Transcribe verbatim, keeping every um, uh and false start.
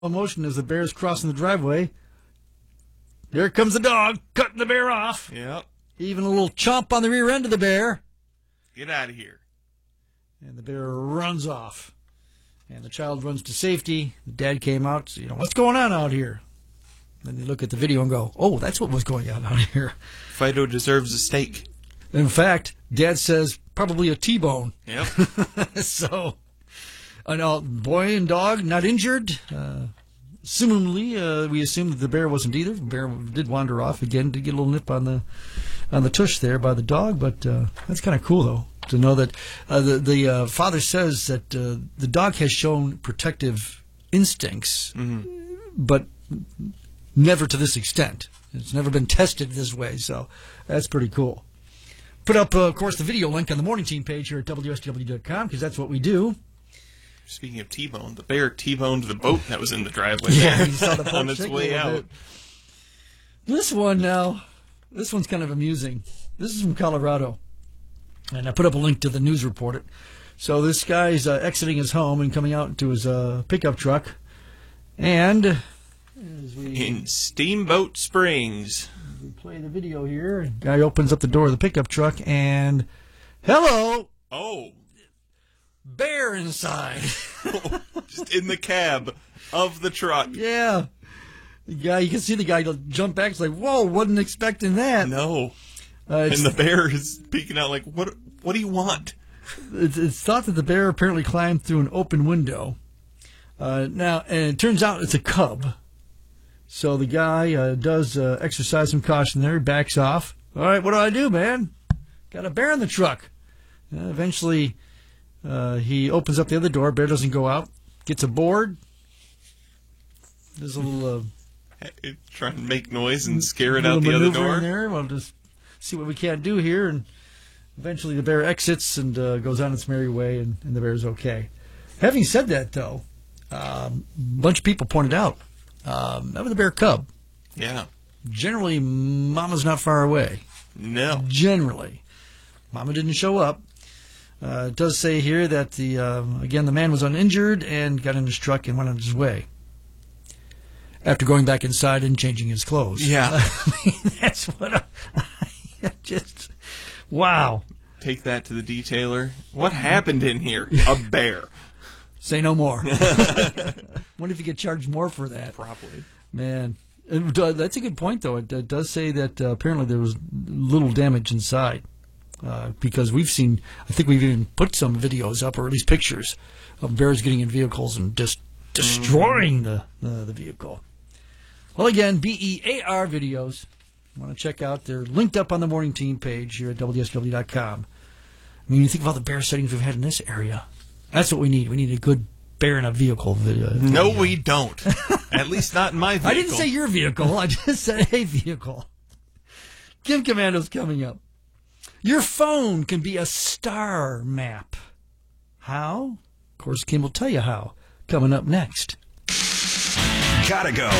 motion as the bear's crossing the driveway. There comes the dog, cutting the bear off. Yep. Even a little chomp on the rear end of the bear. Get out of here. And the bear runs off. And the child runs to safety. The dad came out, so, you know, what's going on out here? Then they look at the video and go, oh, that's what was going on out here. Fido deserves a steak. In fact, Dad says probably a T-bone. Yep. So, uh, no, boy and dog not injured. Uh, assumingly, uh, we assume that the bear wasn't either. The bear did wander off again, did get a little nip on the on the tush there by the dog, but uh, that's kind of cool, though, to know that uh, the, the uh, father says that uh, the dog has shown protective instincts, mm-hmm. but never to this extent. It's never been tested this way, so that's pretty cool. Put up, uh, of course, the video link on the Morning Team page here at W S W dot com, because that's what we do. Speaking of T-bone, the bear T-boned the boat that was in the driveway yeah, there you saw the boat on its way out. Bit. This one now, this one's kind of amusing. This is from Colorado, and I put up a link to the news report. So this guy's uh, exiting his home and coming out into his uh, pickup truck, and as we, in Steamboat Springs. as we play the video here, guy opens up the door of the pickup truck, and hello, Oh. bear inside. Just in the cab of the truck. Yeah. The guy, you can see the guy jump back. It's like, whoa, wasn't expecting that. No. Uh, And it's, the bear is peeking out like, what What do you want? it's, it's thought that the bear apparently climbed through an open window. Uh, now, and it turns out it's a cub. So the guy uh, does uh, exercise some caution there. He backs off. All right, what do I do, man? Got a bear in the truck. Uh, eventually, uh, he opens up the other door. Bear doesn't go out. Gets aboard. There's a little... Uh, Try and make noise and scare it little out the other maneuver door. in there. We'll just see what we can't do here. And eventually the bear exits and uh, goes on its merry way, and, and the bear's okay. Having said that, though, um, a bunch of people pointed out um, that was a bear cub. Yeah. Generally, mama's not far away. No. Generally. Mama didn't show up. Uh, it does say here that, the uh, again, the man was uninjured and got in his truck and went on his way after going back inside and changing his clothes. Yeah. I mean, that's what I just, wow. Take that to the detailer. What happened in here? A bear. Say no more. Wonder if you get charged more for that. Probably. Man. It, uh, that's a good point, though. It, it does say that uh, apparently there was little damage inside. Uh, because we've seen, I think we've even put some videos up, or at least pictures, of bears getting in vehicles and just destroying the, the, the vehicle. Well, again, B E A R videos. Want to check out? They're linked up on the Morning Team page here at W S W dot com. I mean, you think of all the bear sightings we've had in this area. That's what we need. We need a good bear in a vehicle video. No, we don't. At least not in my vehicle. I didn't say your vehicle. I just said a vehicle. Kim Commando's coming up. Your phone can be a star map. How? Of course, Kim will tell you how. Coming up next. Gotta go.